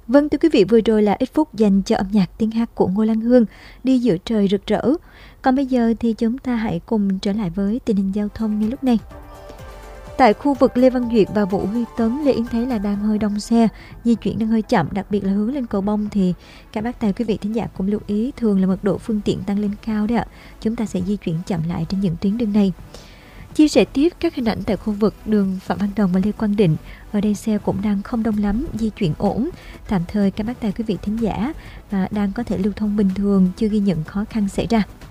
Vâng, thưa quý vị, vừa rồi là ít phút dành cho âm nhạc tiếng hát của Ngô Lan Hương, Đi giữa trời rực rỡ. Còn bây giờ thì chúng ta hãy cùng trở lại với tình hình giao thông ngay lúc này. Tại khu vực Lê Văn Duyệt và Vũ Huy Tuấn, Lê Yến thấy là đang hơi đông xe, di chuyển đang hơi chậm, đặc biệt là hướng lên cầu Bông thì các bác tài quý vị thính giả cũng lưu ý, thường là mật độ phương tiện tăng lên cao đấy ạ. Chúng ta sẽ di chuyển chậm lại trên những tuyến đường này. Chia sẻ tiếp các hình ảnh tại khu vực đường Phạm Văn Đồng và Lê Quang Định. Ở đây xe cũng đang không đông lắm, di chuyển ổn. Tạm thời các bác tài quý vị thính giả đang có thể lưu thông bình thường, chưa ghi nhận khó khăn xảy ra.